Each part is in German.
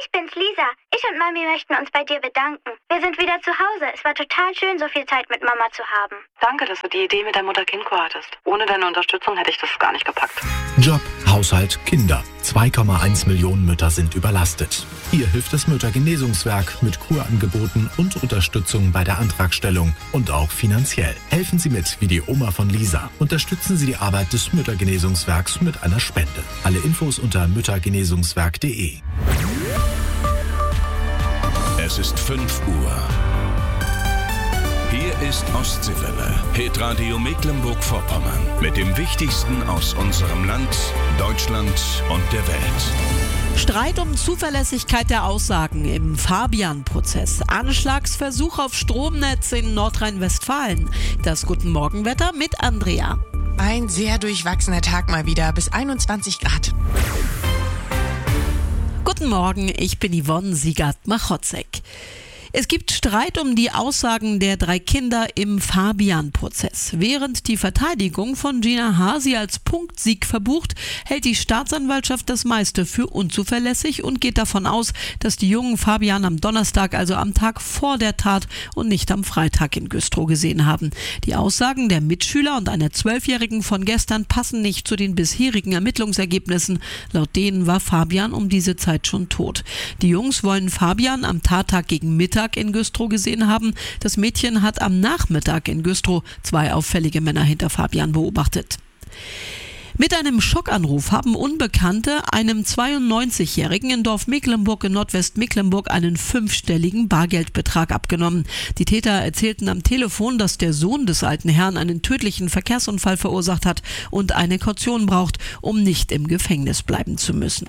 ich bin's, Lisa. Ich und Mami möchten uns bei dir bedanken. Wir sind wieder zu Hause. Es war total schön, so viel Zeit mit Mama zu haben. Danke, dass du die Idee mit der Mutter-Kind-Kur hattest. Ohne deine Unterstützung hätte ich das gar nicht gepackt. Job, Haushalt, Kinder. 2,1 Millionen Mütter sind überlastet. Hier hilft das Müttergenesungswerk mit Kurangeboten und Unterstützung bei der Antragstellung und auch finanziell. Helfen Sie mit wie die Oma von Lisa. Unterstützen Sie die Arbeit des Müttergenesungswerks mit einer Spende. Alle Infos unter müttergenesungswerk.de. Es ist 5 Uhr. Hier ist Ostseewelle, Hitradio Mecklenburg-Vorpommern. Mit dem Wichtigsten aus unserem Land, Deutschland und der Welt. Streit um Zuverlässigkeit der Aussagen im Fabian-Prozess. Anschlagsversuch auf Stromnetz in Nordrhein-Westfalen. Das Guten Morgenwetter mit Andrea. Ein sehr durchwachsener Tag mal wieder, bis 21 Grad. Guten Morgen, ich bin Yvonne Siegert-Machotzek. Es gibt Streit um die Aussagen der 3 Kinder im Fabian-Prozess. Während die Verteidigung von Gina H. sie als Punktsieg verbucht, hält die Staatsanwaltschaft das meiste für unzuverlässig und geht davon aus, dass die Jungen Fabian am Donnerstag, also am Tag vor der Tat und nicht am Freitag in Güstrow gesehen haben. Die Aussagen der Mitschüler und einer 12-Jährigen von gestern passen nicht zu den bisherigen Ermittlungsergebnissen. Laut denen war Fabian um diese Zeit schon tot. Die Jungs wollen Fabian am Tattag gegen Mittag in Güstrow gesehen haben. Das Mädchen hat am Nachmittag in Güstrow 2 auffällige Männer hinter Fabian beobachtet. Mit einem Schockanruf haben Unbekannte einem 92-Jährigen in Dorf Mecklenburg in Nordwestmecklenburg einen 5-stelligen Bargeldbetrag abgenommen. Die Täter erzählten am Telefon, dass der Sohn des alten Herrn einen tödlichen Verkehrsunfall verursacht hat und eine Kaution braucht, um nicht im Gefängnis bleiben zu müssen.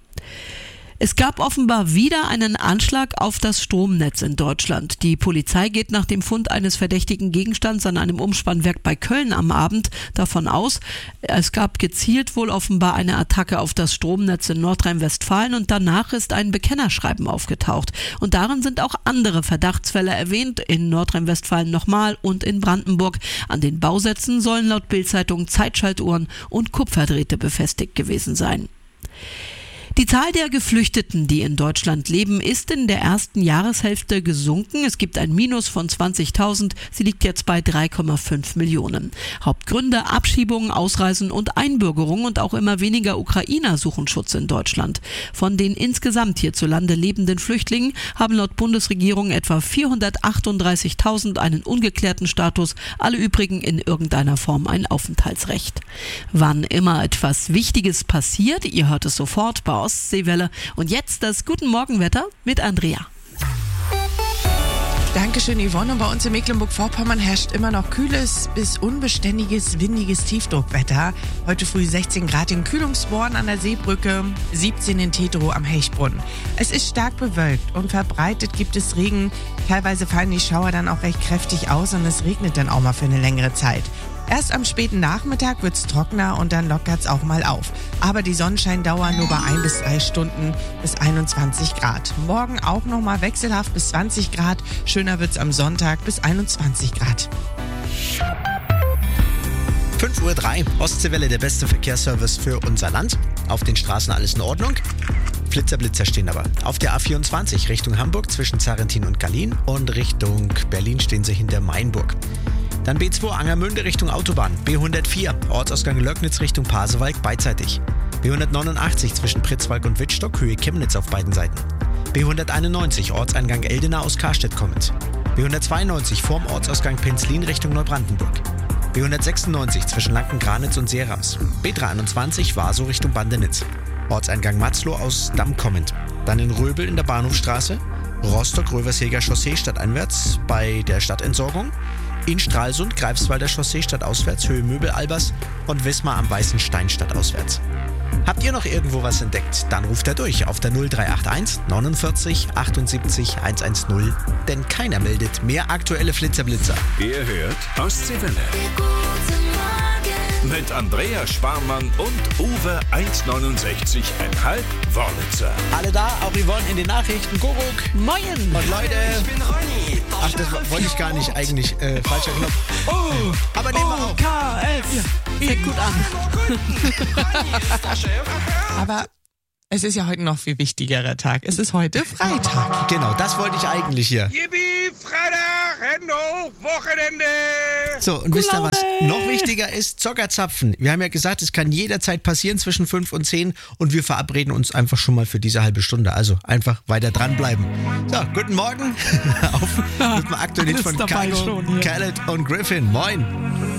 Es gab offenbar wieder einen Anschlag auf das Stromnetz in Deutschland. Die Polizei geht nach dem Fund eines verdächtigen Gegenstands an einem Umspannwerk bei Köln am Abend davon aus, es gab gezielt wohl offenbar eine Attacke auf das Stromnetz in Nordrhein-Westfalen und danach ist ein Bekennerschreiben aufgetaucht. Und darin sind auch andere Verdachtsfälle erwähnt, in Nordrhein-Westfalen nochmal und in Brandenburg. An den Bausätzen sollen laut Bild-Zeitung Zeitschaltuhren und Kupferdrähte befestigt gewesen sein. Die Zahl der Geflüchteten, die in Deutschland leben, ist in der ersten Jahreshälfte gesunken. Es gibt ein Minus von 20.000. Sie liegt jetzt bei 3,5 Millionen. Hauptgründe: Abschiebungen, Ausreisen und Einbürgerung, und auch immer weniger Ukrainer suchen Schutz in Deutschland. Von den insgesamt hierzulande lebenden Flüchtlingen haben laut Bundesregierung etwa 438.000 einen ungeklärten Status, alle übrigen in irgendeiner Form ein Aufenthaltsrecht. Wann immer etwas Wichtiges passiert, ihr hört es sofort bei Ostseewelle. Und jetzt das Guten Morgenwetter mit Andrea. Dankeschön, Yvonne. Und bei uns in Mecklenburg-Vorpommern herrscht immer noch kühles bis unbeständiges, windiges Tiefdruckwetter. Heute früh 16 Grad in Kühlungsborn an der Seebrücke, 17 in Teterow am Hechtbrunn. Es ist stark bewölkt und verbreitet gibt es Regen. Teilweise fallen die Schauer dann auch recht kräftig aus und es regnet dann auch mal für eine längere Zeit. Erst am späten Nachmittag wird's trockener und dann lockert's auch mal auf. Aber die Sonnenscheindauer nur bei 1 bis 3 Stunden bis 21 Grad. Morgen auch nochmal wechselhaft bis 20 Grad. Schöner wird's am Sonntag bis 21 Grad. 5:03 Uhr, Ostseewelle, der beste Verkehrsservice für unser Land. Auf den Straßen alles in Ordnung. Blitzer stehen aber. Auf der A24 Richtung Hamburg zwischen Zarrentin und Gallien und Richtung Berlin stehen sie hinter Mainburg. Dann B2 Angermünde Richtung Autobahn, B104 Ortsausgang Löcknitz Richtung Pasewalk beidseitig. B189 zwischen Pritzwalk und Wittstock, Höhe Chemnitz auf beiden Seiten. B191 Ortseingang Eldena aus Karstedt kommend. B192 vorm Ortsausgang Penzlin Richtung Neubrandenburg. B196 zwischen Lanken-Granitz und Seerams. B321 Warsow Richtung Bandenitz. Ortseingang Matzloh aus Damm kommend. Dann in Röbel in der Bahnhofstraße. Rostock-Röversheger Chaussee stadteinwärts bei der Stadtentsorgung. In Stralsund, Greifswalder Chaussee stadtauswärts, Höhe Möbel-Albers und Wismar am Weißen Stein stadtauswärts. Habt ihr noch irgendwo was entdeckt? Dann ruft er durch auf der 0381 49 78 110, denn keiner meldet mehr aktuelle Flitzer-Blitzer. Ihr hört Ostseewelle. Mit Andrea Sparmann und Uwe 169,5 Wörlitzer. Alle da, auch Yvonne in den Nachrichten. Kuckuck. Moin! Und Leute, Ich bin Ronny. ach, das wollte ich gar nicht eigentlich. Falscher Knopf. Oh, Aber nehmen wir auf. KF. Fängt gut an. Aber Es ist ja heute noch viel wichtigerer Tag. Es ist heute Freitag. Genau, das wollte ich eigentlich hier. Yippie, Freitag, Hände hoch, Wochenende. So, und wisst ihr, was noch wichtiger ist? Zockerzapfen. Wir haben ja gesagt, es kann jederzeit passieren zwischen 5 und 10 und wir verabreden uns einfach schon mal für diese halbe Stunde. Also einfach weiter dranbleiben. So, guten Morgen. Auf mit dem aktuellen Hit von Cargo, Khaled und Griffin. Moin.